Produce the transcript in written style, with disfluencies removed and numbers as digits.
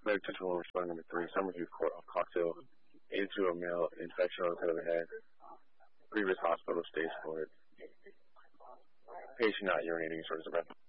Medical attention responding number 3, Summerview Court of cocktail into a male infection on the head of the head. Previous hospital stays for it. Patient not urinating, source of breath.